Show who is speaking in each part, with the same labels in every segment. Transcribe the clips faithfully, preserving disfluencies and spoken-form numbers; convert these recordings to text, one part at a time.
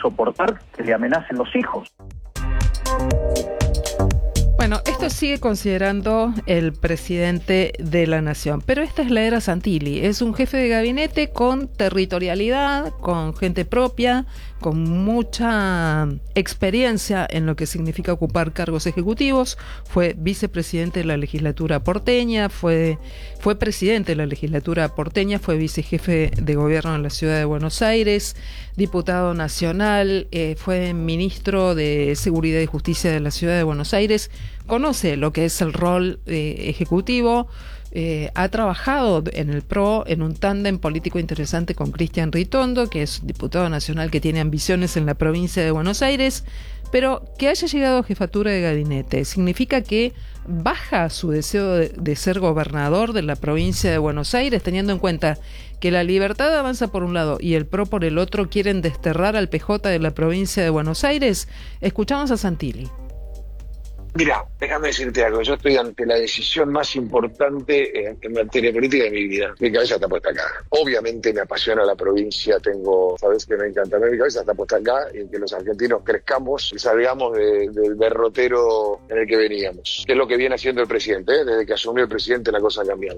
Speaker 1: soportar que le amenacen los hijos.
Speaker 2: Bueno, esto sigue considerando el presidente de la nación, pero esta es la era Santilli. Es un jefe de gabinete con territorialidad, con gente propia, con mucha experiencia en lo que significa ocupar cargos ejecutivos. Fue vicepresidente de la legislatura porteña, fue, fue presidente de la legislatura porteña, fue vicejefe de gobierno en la ciudad de Buenos Aires, diputado nacional, eh, fue ministro de Seguridad y Justicia de la ciudad de Buenos Aires. Conoce lo que es el rol eh, ejecutivo, eh, ha trabajado en el P R O en un tándem político interesante con Cristian Ritondo, que es diputado nacional que tiene ambiciones en la provincia de Buenos Aires, pero que haya llegado a jefatura de gabinete significa que baja su deseo de, de ser gobernador de la provincia de Buenos Aires, teniendo en cuenta que la Libertad Avanza por un lado y el P R O por el otro quieren desterrar al P J de la provincia de Buenos Aires. Escuchamos a Santilli.
Speaker 3: Mira, déjame decirte algo, yo estoy ante la decisión más importante en, en materia política de mi vida. Mi cabeza está puesta acá. Obviamente me apasiona la provincia, tengo, sabes que me encanta, mi cabeza está puesta acá y que los argentinos crezcamos y salgamos de, del derrotero en el que veníamos. Que es lo que viene haciendo el presidente, ¿eh? Desde que asumió el presidente la cosa ha cambiado.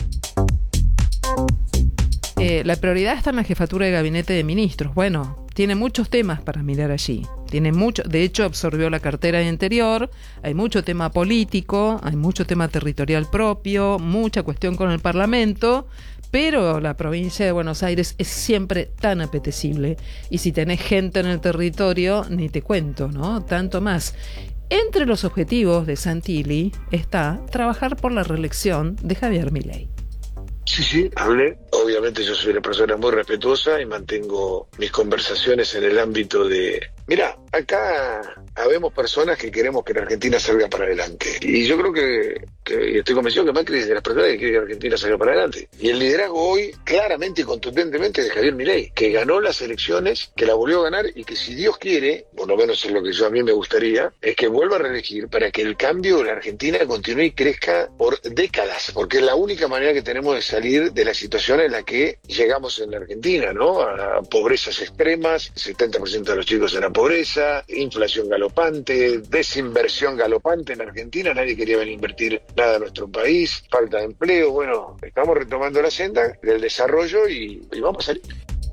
Speaker 2: Eh, la prioridad está en la jefatura de gabinete de ministros. Bueno, tiene muchos temas para mirar allí. Tiene mucho, de hecho absorbió la cartera de Interior, hay mucho tema político, hay mucho tema territorial propio, mucha cuestión con el Parlamento, pero la provincia de Buenos Aires es siempre tan apetecible. Y si tenés gente en el territorio, ni te cuento, ¿no? Tanto más. Entre los objetivos de Santilli está trabajar por la reelección de Javier Milei.
Speaker 3: Sí, sí, hablé. Obviamente yo soy una persona muy respetuosa y mantengo mis conversaciones en el ámbito de... Mira, acá habemos personas que queremos que la Argentina salga para adelante. Y yo creo que, que y estoy convencido que Macri es de las personas que quiere que la Argentina salga para adelante. Y el liderazgo hoy, claramente y contundentemente, de Javier Milei, que ganó las elecciones, que la volvió a ganar y que si Dios quiere, por lo menos es lo que yo a mí me gustaría, es que vuelva a reelegir para que el cambio de la Argentina continúe y crezca por décadas. Porque es la única manera que tenemos de salir de la situación en la que llegamos en la Argentina, ¿no? A pobrezas extremas, setenta por ciento de los chicos en la pobreza, inflación galopante, desinversión galopante en Argentina, nadie quería venir a invertir nada en nuestro país, falta de empleo. Bueno, estamos retomando la senda del desarrollo y, y vamos a salir.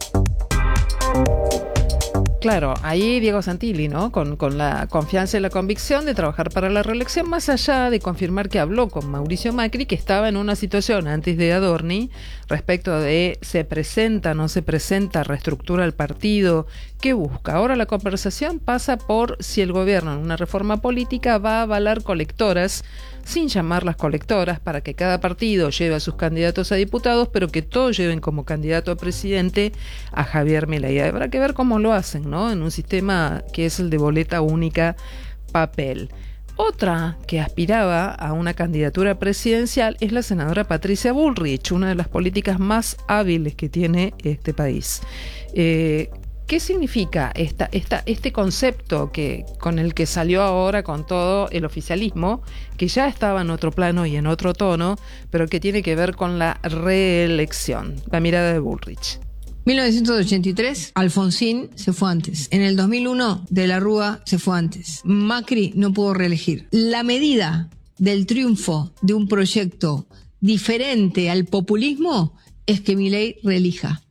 Speaker 2: Claro, ahí Diego Santilli, ¿no? Con, con la confianza y la convicción de trabajar para la reelección, más allá de confirmar que habló con Mauricio Macri, que estaba en una situación antes de Adorni, respecto de se presenta, no se presenta, reestructura el partido, ¿qué busca? Ahora la conversación pasa por si el gobierno en una reforma política va a avalar colectoras, sin llamarlas colectoras, para que cada partido lleve a sus candidatos a diputados, pero que todos lleven como candidato a presidente a Javier Milei. Habrá que ver cómo lo hacen, ¿no? En un sistema que es el de boleta única papel. Otra que aspiraba a una candidatura presidencial es la senadora Patricia Bullrich, una de las políticas más hábiles que tiene este país. Eh, ¿Qué significa esta, esta, este concepto que, con el que salió ahora con todo el oficialismo, que ya estaba en otro plano y en otro tono, pero que tiene que ver con la reelección? La mirada de Bullrich.
Speaker 4: mil novecientos ochenta y tres, Alfonsín se fue antes. En el dos mil uno, De la Rúa se fue antes. Macri no pudo reelegir. La medida del triunfo de un proyecto diferente al populismo es que Milei reelija.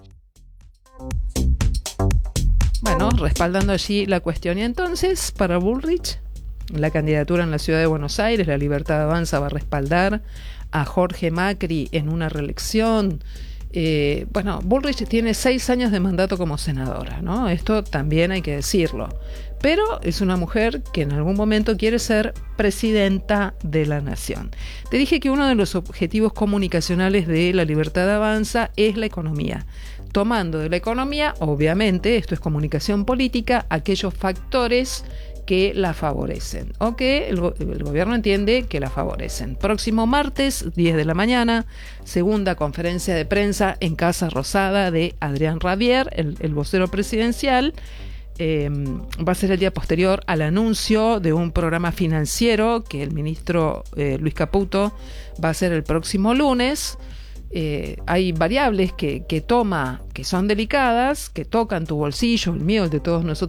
Speaker 2: Bueno, respaldando allí la cuestión. Y entonces, para Bullrich, la candidatura en la ciudad de Buenos Aires, la Libertad Avanza va a respaldar a Jorge Macri en una reelección. Eh, bueno, Bullrich tiene seis años de mandato como senadora, ¿no? Esto también hay que decirlo. Pero es una mujer que en algún momento quiere ser presidenta de la nación. Te dije que uno de los objetivos comunicacionales de la Libertad Avanza es la economía. Tomando de la economía, obviamente, esto es comunicación política, aquellos factores que la favorecen o que el, el gobierno entiende que la favorecen. Próximo martes, diez de la mañana, segunda conferencia de prensa en Casa Rosada de Adrián Rabier, el, el vocero presidencial. Eh, va a ser el día posterior al anuncio de un programa financiero que el ministro eh, Luis Caputo va a hacer el próximo lunes. Eh, hay variables que, que toma, que son delicadas, que tocan tu bolsillo, el mío, el de todos nosotros